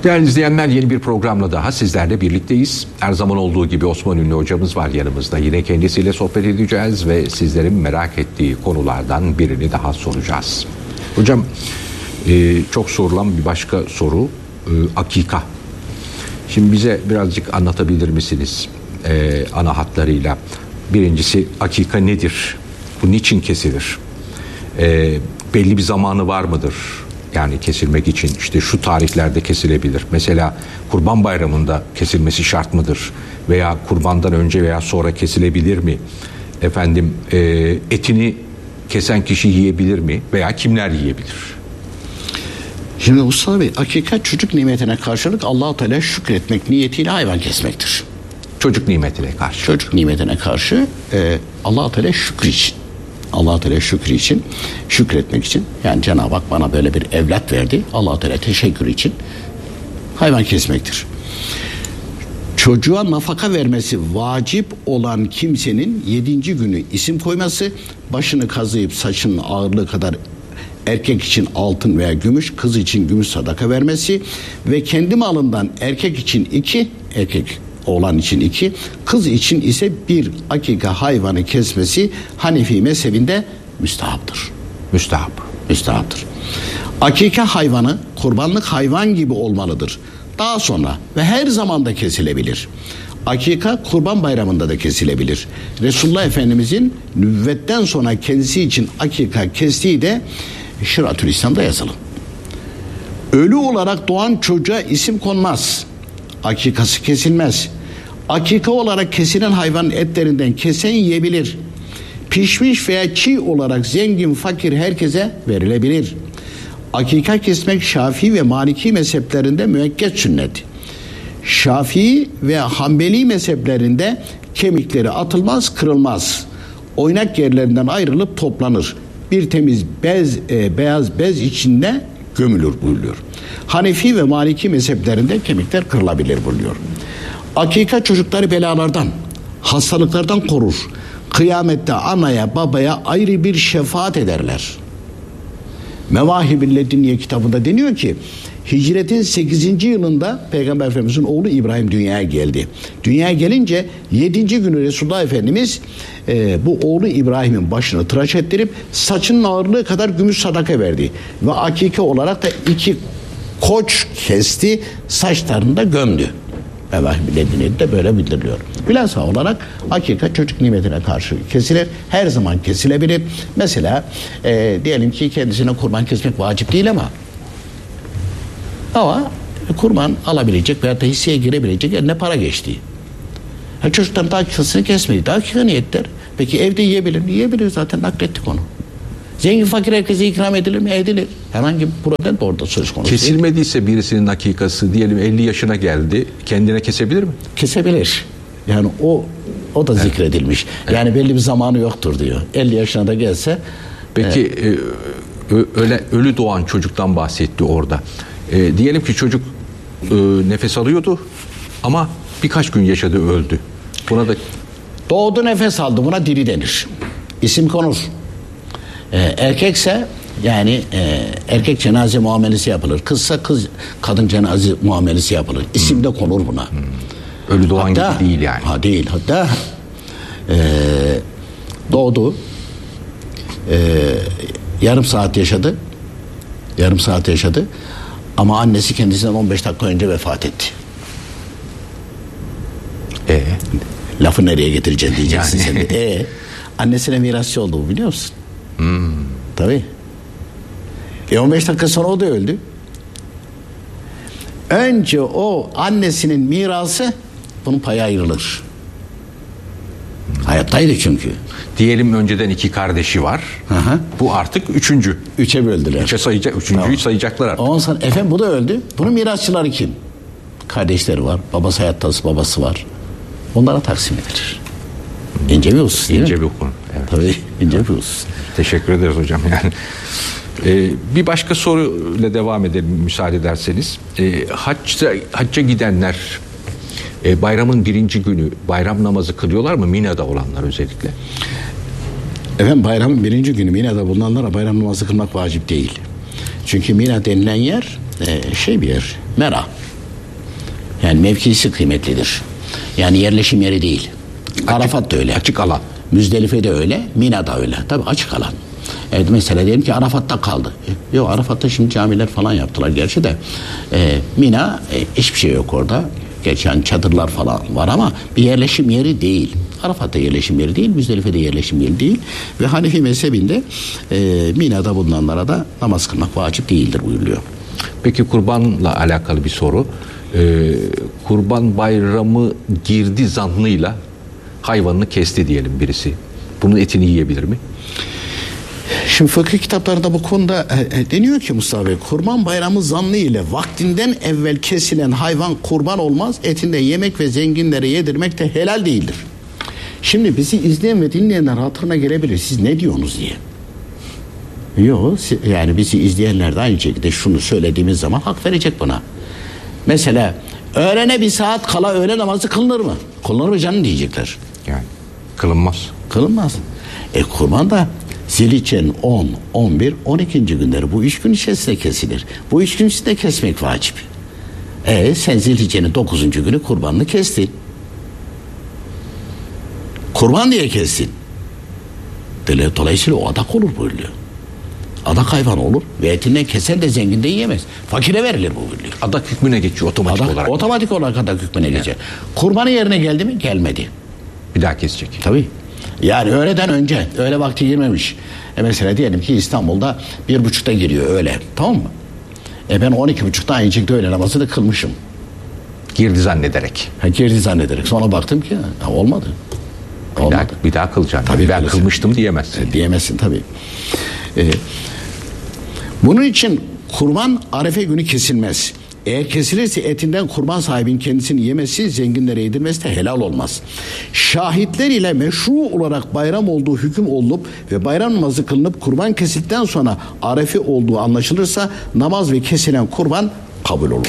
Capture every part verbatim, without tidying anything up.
Değerli izleyenler, yeni bir programla daha sizlerle birlikteyiz. Her zaman olduğu gibi Osman Ünlü hocamız var yanımızda. Yine kendisiyle sohbet edeceğiz ve sizlerin merak ettiği konulardan birini daha soracağız. Hocam, e, çok sorulan bir başka soru e, akika. Şimdi bize birazcık anlatabilir misiniz e, ana hatlarıyla? Birincisi, akika nedir? Bu niçin kesilir? E, belli bir zamanı var mıdır? Yani kesilmek için işte şu tarihlerde kesilebilir. Mesela Kurban Bayramı'nda kesilmesi şart mıdır? Veya kurbandan önce veya sonra kesilebilir mi? Efendim e, etini kesen kişi yiyebilir mi? Veya kimler yiyebilir? Şimdi Mustafa Bey, akika çocuk nimetine karşılık Allah-u Teala şükretmek niyetiyle hayvan kesmektir. Çocuk nimetine karşı. Çocuk nimetine karşı e, Allah-u Teala şükrü için. Allah-u Teala şükrü için, şükretmek için, yani Cenab-ı Hak bana böyle bir evlat verdi, Allah-u Teala teşekkür için hayvan kesmektir. Çocuğa nafaka vermesi vacip olan kimsenin yedinci günü isim koyması, başını kazıyıp saçının ağırlığı kadar erkek için altın veya gümüş, kız için gümüş sadaka vermesi ve kendi malından erkek için iki, erkek oğlan için iki, kız için ise bir akika hayvanı kesmesi Hanefi mezhebinde müstahaptır. Müstahap. Müstahaptır. Akika hayvanı kurbanlık hayvan gibi olmalıdır. Daha sonra ve her zaman da kesilebilir. Akika Kurban Bayramı'nda da kesilebilir. Resulullah Efendimizin nübüvvetten sonra kendisi için akika kestiği de Şiratül İslam'da yazılı. Ölü olarak doğan çocuğa isim konmaz. Akikası kesilmez. Akika olarak kesilen hayvanın etlerinden kesen yiyebilir. Pişmiş veya çiğ olarak zengin, fakir herkese verilebilir. Akika kesmek Şafii ve Maliki mezheplerinde müekket sünnet. Şafii ve Hanbeli mezheplerinde kemikleri atılmaz, kırılmaz. Oynak yerlerinden ayrılıp toplanır. Bir temiz bez, e, beyaz bez içinde gömülür buyuruyor. Hanefi ve Maliki mezheplerinde kemikler kırılabilir buyuruyor. Akika çocukları belalardan, hastalıklardan korur. Kıyamette anaya babaya ayrı bir şefaat ederler. Mevahib-i Lediniye kitabında deniyor ki hicretin sekizinci yılında Peygamber Efendimiz'in oğlu İbrahim dünyaya geldi. Dünyaya gelince yedinci günü Resulullah Efendimiz e, bu oğlu İbrahim'in başını tıraş ettirip saçının ağırlığı kadar gümüş sadaka verdi. Ve akike olarak da iki koç kesti, saçlarını da gömdü. Mevahib-i Lediniye'de de böyle bildiriliyor. Bilhassa olarak akika çocuk nimetine karşı kesilir. Her zaman kesilebilir. Mesela e, diyelim ki kendisine kurban kesmek vacip değil ama ama kurban alabilecek veya da hisseye girebilecek eline para geçti. Ha, çocukların da akikasını kesmedi. Akika niyetler. Peki evde yiyebilir mi? Yiyebilir, zaten naklettik onu. Zengin fakir herkese ikram edilir mi? Edilir. Herhangi bir problem de orada söz konusu. Kesilmediyse birisinin akikası diyelim elli yaşına geldi, kendine kesebilir mi? Kesebilir. Yani o o da evet. Zikredilmiş. Evet. Yani belli bir zamanı yoktur diyor. elli yaşına da gelse. Peki e, öyle ölü doğan çocuktan bahsetti orada. E, diyelim ki çocuk e, nefes alıyordu ama birkaç gün yaşadı, öldü. Buna da doğdu, nefes aldı, buna diri denir. İsim konur. Ee, erkekse yani e, erkek cenaze muamelesi yapılır. Kızsa kız kadın cenaze muamelesi yapılır. İsim hmm. de konur buna. Hmm. Ölü doğan hatta, gibi değil yani. Ha değil. Hatta e, doğdu. E, yarım saat yaşadı. Yarım saat yaşadı. Ama annesi kendisinden on beş dakika önce vefat etti. E lafı nereye getireceğim diyeceksin yani. Sen de. E annesine mirasçı oldu bu, biliyor musun? Hmm. Tabii. E on beş dakika sonra o da öldü. Önce o annesinin mirası, bunun payı ayrılır. Hmm. Hayattaydı çünkü. Diyelim önceden iki kardeşi var. Hı-hı. Bu artık üçüncü. Üçe böldüler. Üçe sayacak, üçüncüyü tamam. sayacaklar artık. Ondan sonra efendim bu da öldü. Bunun mirasçıları kim? Kardeşleri var. Babası hayattası, babası var. Onlara taksim edilir. İnce bir husus değil İnce mi? bir konu. Evet. Tabii ince bir husus. Teşekkür ederiz hocam. Yani ee, bir başka soruyla devam edelim müsaade ederseniz. Ee, hacca, hacca gidenler e, bayramın birinci günü bayram namazı kılıyorlar mı? Mina'da olanlar özellikle. Efendim bayramın birinci günü Mina'da bulunanlara bayram namazı kılmak vacip değil. Çünkü Mina denilen yer e, şey bir yer. Mera. Yani mevkisi kıymetlidir. Yani yerleşim yeri değil. Açık, Arafat da öyle. Açık alan. Müzdelife de öyle. Mina da öyle. Tabii açık alan. Evet, mesela diyelim ki Arafat'ta kaldı. E, yok Arafat'ta şimdi camiler falan yaptılar gerçi de. E, Mina e, hiçbir şey yok orada. Gerçi yani çadırlar falan var ama bir yerleşim yeri değil. Arafat'ta yerleşim yeri değil, Müzdelife'de yerleşim yeri değil. Ve Hanefi mezhebinde e, Mina'da bulunanlara da namaz kılmak vacip değildir buyuruluyor. Peki kurbanla alakalı bir soru. Ee, kurban bayramı girdi zannıyla hayvanını kesti diyelim birisi. Bunun etini yiyebilir mi? Şimdi fıkıh kitaplarında bu konuda e, deniyor ki Mustafa Bey, kurban bayramı zannı ile vaktinden evvel kesilen hayvan kurban olmaz. Etinde yemek ve zenginlere yedirmek de helal değildir. Şimdi bizi izleyen ve dinleyenler hatırına gelebilir. Siz ne diyorsunuz diye. Yok, yani bizi izleyenler de aynı şekilde şunu söylediğimiz zaman hak verecek buna. Mesela öğlene bir saat kala öğle namazı kılınır mı? Kılınır mı canım diyecekler. Yani kılınmaz. Kılınmaz. E kurban da Zilhicce'nin on, on bir, on ikinci günleri bu üç gün içerisinde kesilir. Bu üç gün içerisinde kesmek vacip. E sen Zilhicce'nin dokuzuncu günü kurbanını kestin. Kurban diye kestin. Dolayısıyla o adak olur buyuruyor. Adak hayvan olur ve etinden kesen de zengin de yiyemez. Fakire verilir bu buyuruyor. Adak hükmüne geçiyor otomatik adak, olarak. Otomatik olarak adak hükmüne evet. geçer. Kurbanı yerine geldi mi? Gelmedi. Bir daha kesecek. Tabii. Yani öğleden önce, öğle vakti girmemiş. E mesela diyelim ki İstanbul'da bir buçukta giriyor öğle. Tamam mı? E ben on iki buçukta aynı şekilde öğle namazını kılmışım. Girdi zannederek. Ha, girdi zannederek. Sonra baktım ki ha, olmadı. Bir daha, bir daha kılacaksın. Tabii ben kılacaksın. kılmıştım diyemezsin. E, diyemezsin tabii. E, bunun için kurban Arefe günü kesilmez. Eğer kesilirse etinden kurban sahibinin kendisini yemesi, zenginlere yedirmesi de helal olmaz. Şahitler ile meşru olarak bayram olduğu hüküm olup ve bayram namazı kılınıp kurban kesildikten sonra Arefe olduğu anlaşılırsa namaz ve kesilen kurban kabul olur.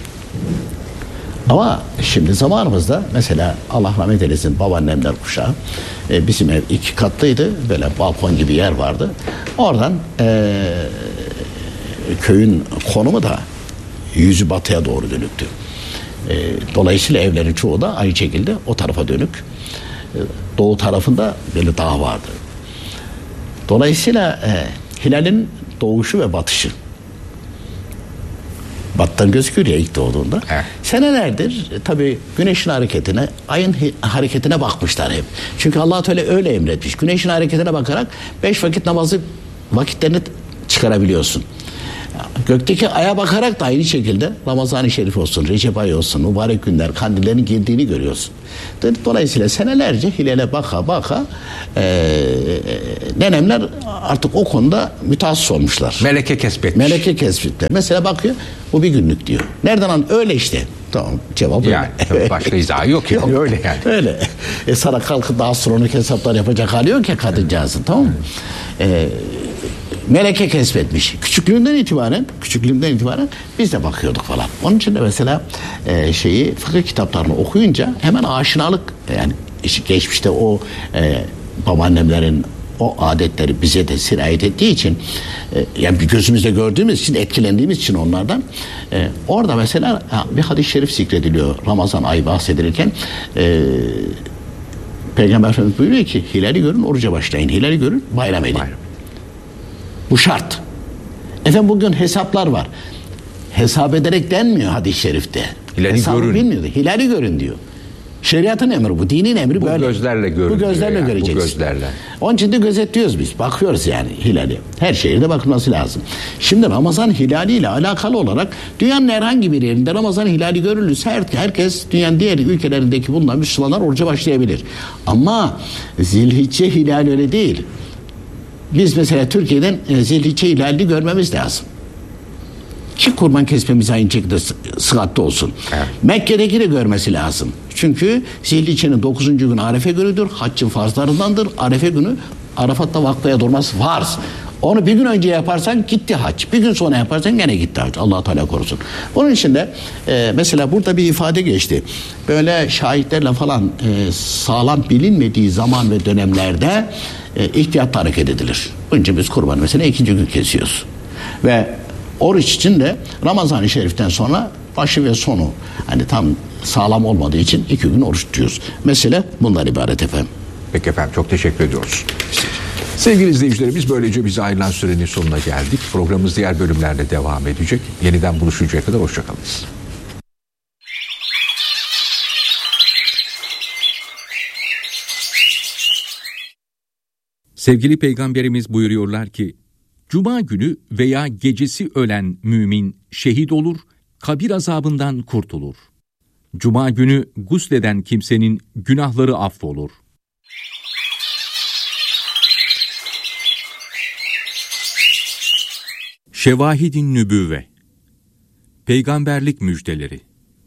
Ama şimdi zamanımızda mesela Allah rahmet eylesin babaannemler kuşağı e, bizim ev iki katlıydı, böyle balkon gibi yer vardı. Oradan e, köyün konumu da yüzü batıya doğru dönüktü. E, dolayısıyla evlerin çoğu da aynı şekilde o tarafa dönük. E, doğu tarafında böyle dağ vardı. Dolayısıyla e, hilalin doğuşu ve batışı. Battan gözüküyor ya ilk doğduğunda. Evet. Senelerdir e, tabii güneşin hareketine, ayın hi- hareketine bakmışlar hep. Çünkü Allah Teala öyle emretmiş. Güneşin hareketine bakarak beş vakit namazı vakitlerini çıkarabiliyorsun. Gökteki aya bakarak da aynı şekilde Ramazan-ı Şerif olsun, Recep ayı olsun, mübarek günler, kandillerin girdiğini görüyorsun. Dolayısıyla senelerce hilale baka baka e, nenemler artık o konuda mütehassıs olmuşlar. Meleke kesbetmiş. Meleke kesbetler. Mesela bakıyor, bu bir günlük diyor. Nereden an? Öyle işte. Tamam, cevap yani, öyle. Başka izahı yok ya. Yok, öyle yani. Öyle. E sana kalkıp da astronomik hesaplar yapacak hali yok ya kadıncağızın, tamam mı? Eee meleke kesbetmiş. Küçüklüğünden itibaren, küçüklüğünden itibaren biz de bakıyorduk falan. Onun için de mesela e, şeyi fıkıh kitaplarını okuyunca hemen aşinalık, yani geçmişte o e, babaannemlerin o adetleri bize de sirayet ettiği için e, yani bir gözümüzde gördüğümüz için, etkilendiğimiz için onlardan e, orada mesela bir hadis-i şerif zikrediliyor Ramazan ayı bahsedilirken. e, Peygamber Efendimiz buyuruyor ki hilali görün oruca başlayın, hilali görün bayram edin. Bayram. Bu şart. Efendim bugün hesaplar var. Hesap ederek denmiyor hadis-i şerifte. Hilali Hesabı görün. bilmiyordu. Hilali görün diyor. Şeriatın emri bu. Dinin emri bu böyle. Bu gözlerle görün. Bu gözlerle yani, göreceksin. Bu gözlerle. Onun için de gözetliyoruz biz. Bakıyoruz yani hilali. Her şehirde bakılması lazım. Şimdi Ramazan hilaliyle alakalı olarak dünyanın herhangi bir yerinde Ramazan hilali görülürse her, herkes dünyanın diğer ülkelerindeki bulunan Müslümanlar oruca başlayabilir. Ama Zilhicce hilali öyle değil. Biz mesela Türkiye'den e, Zilhicce hilalini görmemiz lazım. Ki kurban kesmemiz aynı şekilde sıhhatli olsun. Evet. Mekke'deki de görmesi lazım. Çünkü Zilhicce'nin dokuzuncu günü Arefe günüdür. Haccın farzlarındandır. Arefe günü Arafat'ta vakfaya durması farz. Onu bir gün önce yaparsan gitti hac. Bir gün sonra yaparsan gene gitti hac. Allah Teala korusun. Onun için de e, mesela burada bir ifade geçti. Böyle şahitlerle falan e, sağlam bilinmediği zaman ve dönemlerde e, ihtiyatla hareket edilir. Önce biz kurban mesela ikinci gün kesiyoruz. Ve Oruç için de Ramazan-ı Şerif'ten sonra başı ve sonu hani tam sağlam olmadığı için iki gün oruç tutuyoruz. Mesele bundan ibaret efendim. Peki efendim, çok teşekkür ediyoruz. Sevgili izleyicilerimiz, böylece bize ayrılan sürenin sonuna geldik. Programımız diğer bölümlerde devam edecek. Yeniden buluşuncaya kadar hoşçakalınız. Sevgili Peygamberimiz buyuruyorlar ki, Cuma günü veya gecesi ölen mümin şehit olur, kabir azabından kurtulur. Cuma günü gusleden kimsenin günahları affolur. Şevahid-i Nübüvve, Peygamberlik müjdeleri.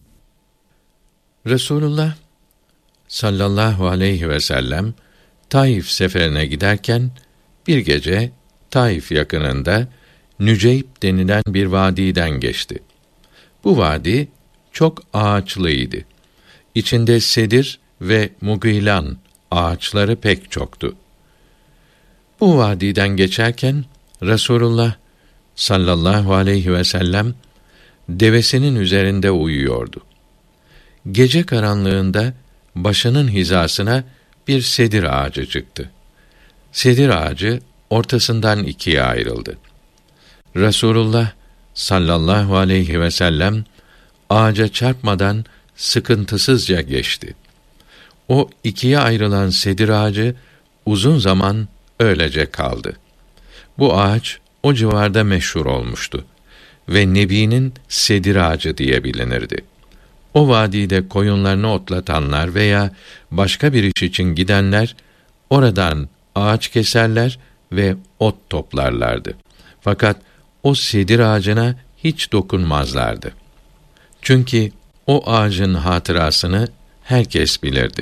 Resulullah sallallahu aleyhi ve sellem Taif seferine giderken bir gece Taif yakınında Nüceyb denilen bir vadiden geçti. Bu vadi çok ağaçlıydı. İçinde sedir ve mugilan ağaçları pek çoktu. Bu vadiden geçerken Resulullah sallallahu aleyhi ve sellem devesinin üzerinde uyuyordu. Gece karanlığında başının hizasına bir sedir ağacı çıktı. Sedir ağacı ortasından ikiye ayrıldı. Resulullah sallallahu aleyhi ve sellem ağaca çarpmadan sıkıntısızca geçti. O ikiye ayrılan sedir ağacı uzun zaman öylece kaldı. Bu ağaç o civarda meşhur olmuştu ve Nebi'nin sedir ağacı diye bilinirdi. O vadide koyunlarını otlatanlar veya başka bir iş için gidenler oradan ağaç keserler ve ot toplarlardı. Fakat o sedir ağacına hiç dokunmazlardı. Çünkü o ağacın hatırasını herkes bilirdi.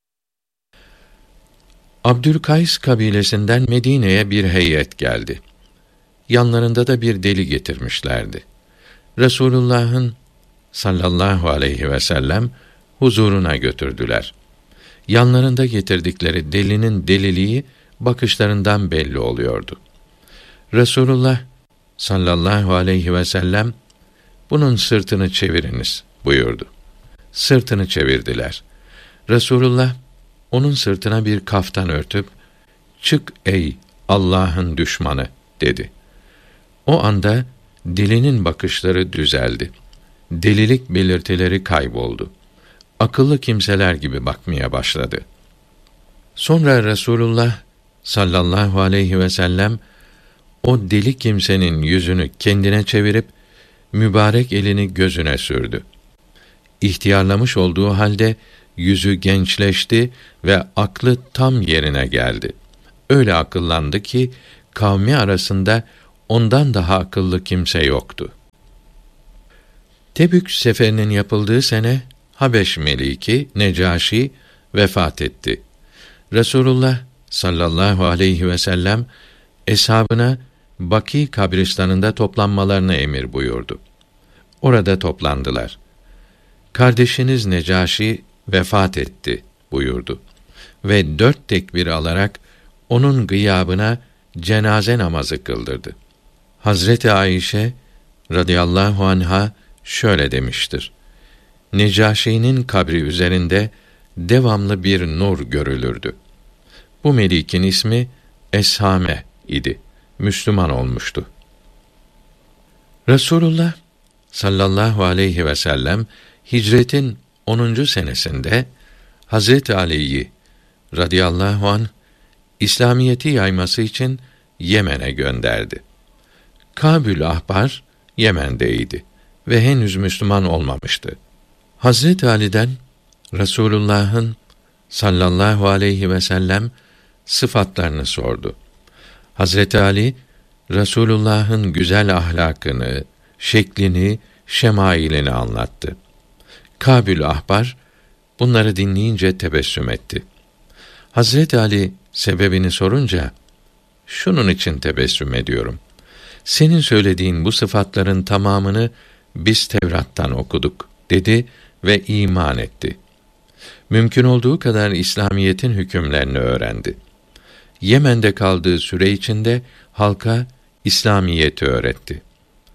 Abdülkays kabilesinden Medine'ye bir heyet geldi. Yanlarında da bir deli getirmişlerdi. Resulullah'ın sallallahu aleyhi ve sellem huzuruna götürdüler. Yanlarında getirdikleri delinin deliliği bakışlarından belli oluyordu. Resulullah sallallahu aleyhi ve sellem bunun sırtını çeviriniz buyurdu. Sırtını çevirdiler. Resulullah onun sırtına bir kaftan örtüp "Çık ey Allah'ın düşmanı" dedi. O anda delinin bakışları düzeldi. Delilik belirtileri kayboldu. Akıllı kimseler gibi bakmaya başladı. Sonra Resulullah sallallahu aleyhi ve sellem o deli kimsenin yüzünü kendine çevirip mübarek elini gözüne sürdü. İhtiyarlamış olduğu halde yüzü gençleşti ve aklı tam yerine geldi. Öyle akıllandı ki kavmi arasında ondan daha akıllı kimse yoktu. Tebük seferinin yapıldığı sene Habeş Meliki Necaşi vefat etti. Resulullah sallallahu aleyhi ve sellem eshabına Baki kabristanında toplanmalarını emir buyurdu. Orada toplandılar. Kardeşiniz Necaşi vefat etti buyurdu ve dört tekbir alarak onun gıyabına cenaze namazı kıldırdı. Hazreti Ayşe radıyallahu anha şöyle demiştir: Necaşi'nin kabri üzerinde devamlı bir nur görülürdü. Bu melikin ismi Eshame idi. Müslüman olmuştu. Resulullah sallallahu aleyhi ve sellem hicretin onuncu senesinde Hazreti Ali'yi radıyallahu anh İslamiyeti yayması için Yemen'e gönderdi. Kâbül Ahbar Yemen'deydi ve henüz Müslüman olmamıştı. Hazreti Ali'den Resulullah'ın sallallahu aleyhi ve sellem sıfatlarını sordu. Hazreti Ali Resulullah'ın güzel ahlakını, şeklini, şemailini anlattı. Kâbül Ahbar bunları dinleyince tebessüm etti. Hazreti Ali sebebini sorunca, "Şunun için tebessüm ediyorum. Senin söylediğin bu sıfatların tamamını biz Tevrat'tan okuduk" dedi ve iman etti. Mümkün olduğu kadar İslamiyetin hükümlerini öğrendi. Yemen'de kaldığı süre içinde halka İslamiyeti öğretti.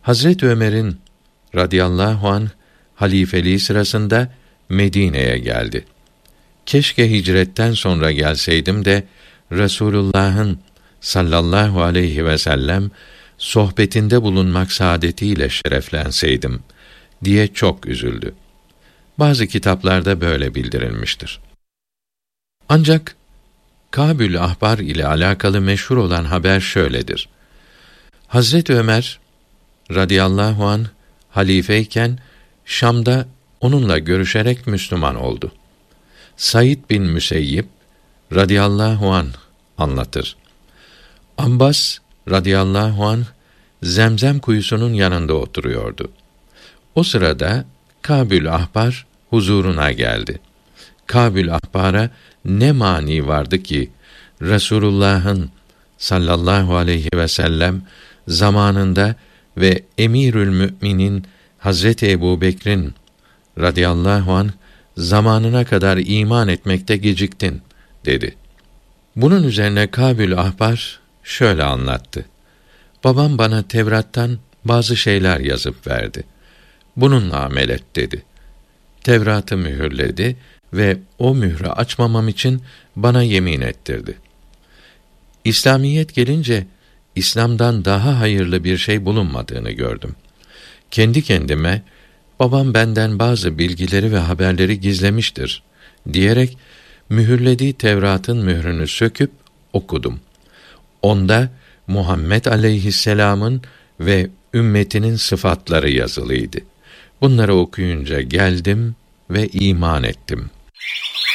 Hazret Ömer'in radıyallahu anh halifeliği sırasında Medine'ye geldi. Keşke hicretten sonra gelseydim de Resulullah'ın sallallahu aleyhi ve sellem sohbetinde bulunmak saadetiyle şereflenseydim diye çok üzüldü. Bazı kitaplarda böyle bildirilmiştir. Ancak Kâbül Ahbar ile alakalı meşhur olan haber şöyledir. Hazret Ömer radıyallahu anh halifeyken Şam'da onunla görüşerek Müslüman oldu. Said bin Müseyyib radıyallahu anh anlatır. Ambas radıyallahu anh Zemzem kuyusunun yanında oturuyordu. O sırada Kâbül Ahbar huzuruna geldi. Kâbül Ahbar'a ne mani vardı ki Resulullah'ın sallallahu aleyhi ve sellem zamanında ve Emirül Müminin Hazreti Ebubekir'in radıyallahu anh zamanına kadar iman etmekte geciktin dedi. Bunun üzerine Kâbül Ahbar şöyle anlattı. Babam bana Tevrat'tan bazı şeyler yazıp verdi. Bununla amel et dedi. Tevrat'ı mühürledi ve o mührü açmamam için bana yemin ettirdi. İslamiyet gelince İslam'dan daha hayırlı bir şey bulunmadığını gördüm. Kendi kendime babam benden bazı bilgileri ve haberleri gizlemiştir diyerek mühürlediği Tevrat'ın mührünü söküp okudum. Onda Muhammed aleyhisselam'ın ve ümmetinin sıfatları yazılıydı. Bunları okuyunca geldim ve iman ettim.